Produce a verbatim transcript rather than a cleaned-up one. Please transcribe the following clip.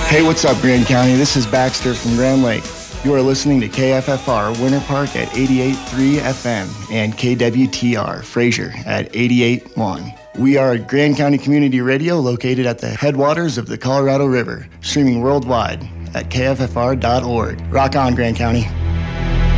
Hey, what's up, Grand County? This is Baxter from Grand Lake. You are listening to K F F R Winter Park at eighty-eight point three F M and K W T R Fraser at eighty-eight point one. We are a Grand County community radio located at the headwaters of the Colorado River, streaming worldwide at K F F R dot org. Rock on, Grand County.